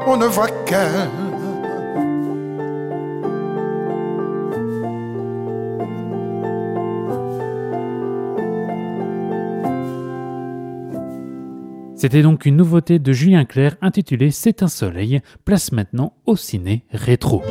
On ne voit qu'elle. C'était donc une nouveauté de Julien Clerc intitulée C'est un soleil, place maintenant au ciné rétro.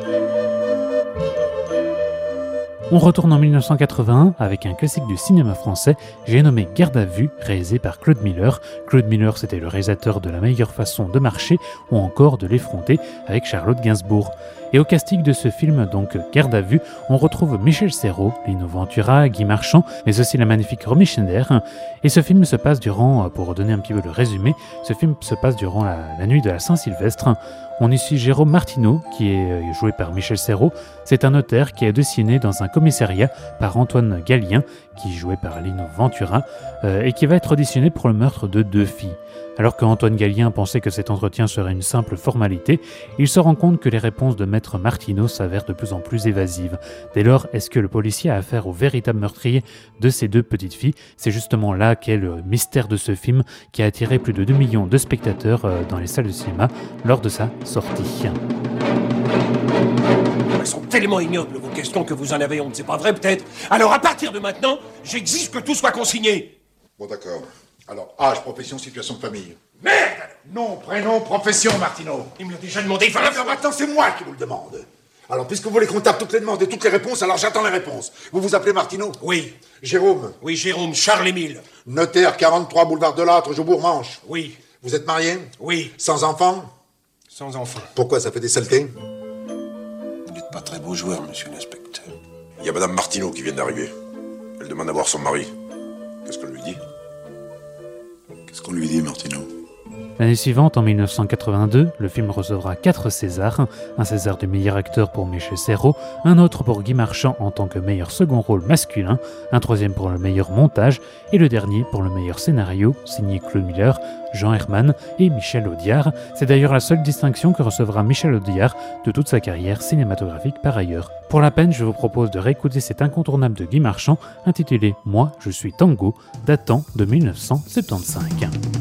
On retourne en 1981 avec un classique du cinéma français, j'ai nommé Garde à vue, réalisé par Claude Miller. Claude Miller, c'était le réalisateur de La meilleure façon de marcher ou encore de l'effronter avec Charlotte Gainsbourg. Et au casting de ce film, donc Garde à vue, on retrouve Michel Serrault, Lino Ventura, Guy Marchand, mais aussi la magnifique Romy Schneider. Et ce film se passe durant, pour donner un petit peu le résumé, ce film se passe durant la nuit de la Saint-Sylvestre. On y suit Jérôme Martineau, qui est joué par Michel Serrault. C'est un notaire qui est dessiné dans un commissariat par Antoine Gallien, qui est joué par Lino Ventura, et qui va être auditionné pour le meurtre de 2 filles. Alors qu'Antoine Gallien pensait que cet entretien serait une simple formalité, il se rend compte que les réponses de maître Martineau s'avèrent de plus en plus évasives. Dès lors, est-ce que le policier a affaire au véritable meurtrier de ces 2 petites filles ? C'est justement là qu'est le mystère de ce film qui a attiré plus de 2 millions de spectateurs dans les salles de cinéma lors de sa sortie. Elles sont tellement ignobles, vos questions, que vous en avez honte. C'est pas vrai, peut-être? Alors, à partir de maintenant, j'exige que tout soit consigné. Bon, d'accord. Alors, âge, profession, situation de famille. Merde! Nom, prénom, profession, Martineau. Il me l'a déjà demandé, Alors maintenant, c'est moi qui vous le demande. Alors, puisque vous voulez qu'on tape toutes les demandes et toutes les réponses, alors j'attends les réponses. Vous vous appelez Martineau? Oui. Jérôme? Oui, Jérôme, Charles-Émile. Notaire, 43 boulevard de Lattre, Jobourg-Manche. Oui. Vous êtes marié? Oui. Sans enfant? Sans enfant. Pourquoi, ça fait des saletés? Vous n'êtes pas très beau joueur, monsieur l'inspecteur. Il y a madame Martineau qui vient d'arriver. Elle demande à voir son mari. Qu'est-ce qu'on lui dit? Qu'est-ce qu'on lui dit, Martineau? L'année suivante, en 1982, le film recevra 4 Césars, un César du meilleur acteur pour Michel Serrault, un autre pour Guy Marchand en tant que meilleur second rôle masculin, un 3e pour le meilleur montage et le dernier pour le meilleur scénario, signé Claude Miller, Jean Herman et Michel Audiard. C'est d'ailleurs la seule distinction que recevra Michel Audiard de toute sa carrière cinématographique par ailleurs. Pour la peine, je vous propose de réécouter cet incontournable de Guy Marchand intitulé « Moi, je suis Tango », datant de 1975.